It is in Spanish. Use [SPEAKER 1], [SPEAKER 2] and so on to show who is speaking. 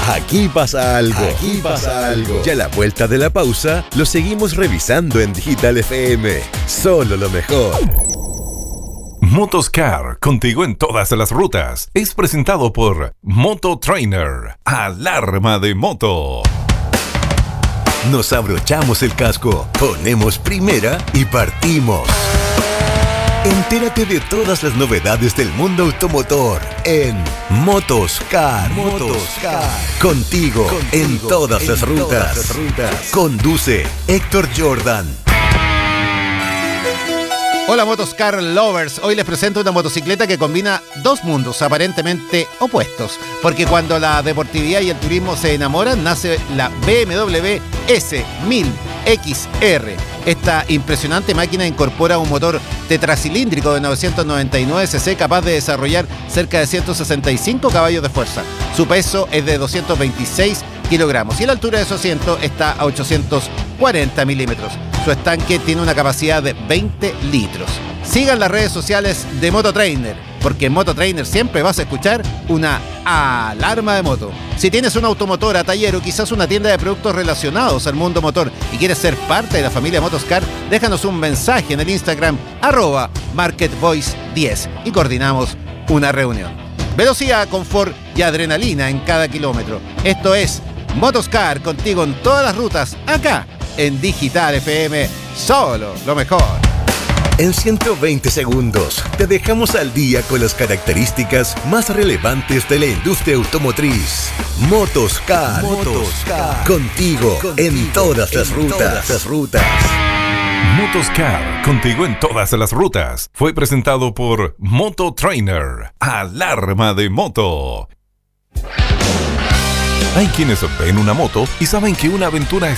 [SPEAKER 1] Aquí pasa algo. Aquí pasa algo. Y a la vuelta de la pausa, lo seguimos revisando en Digital FM. Solo lo mejor.
[SPEAKER 2] Motoscar, contigo en todas las rutas. Es presentado por Moto Trainer. Alarma de moto.
[SPEAKER 1] Nos abrochamos el casco, ponemos primera y partimos. Entérate de todas las novedades del mundo automotor en Motoscar. Contigo en todas las rutas. Conduce Héctor Jordan.
[SPEAKER 3] Hola Motoscar Lovers, hoy les presento una motocicleta que combina dos mundos aparentemente opuestos, porque cuando la deportividad y el turismo se enamoran, nace la BMW S1000XR. Esta impresionante máquina incorpora un motor tetracilíndrico de 999 cc capaz de desarrollar cerca de 165 caballos de fuerza. Su peso es de 226 kilogramos y la altura de su asiento está a 840 milímetros. Su estanque tiene una capacidad de 20 litros. Sigan las redes sociales de Mototrainer, porque en Mototrainer siempre vas a escuchar una alarma de moto. Si tienes una automotora, taller o quizás una tienda de productos relacionados al mundo motor y quieres ser parte de la familia Motoscar, déjanos un mensaje en el Instagram @MarketVoice10 y coordinamos una reunión. Velocidad, confort y adrenalina en cada kilómetro. Esto es Motoscar, contigo en todas las rutas, acá en Digital FM, solo lo mejor.
[SPEAKER 1] En 120 segundos te dejamos al día con las características más relevantes de la industria automotriz. Motoscar. Contigo en todas las rutas.
[SPEAKER 2] Motoscar, contigo en todas las rutas. Fue presentado por Moto Trainer. Alarma de moto. Hay quienes ven una moto y saben que una aventura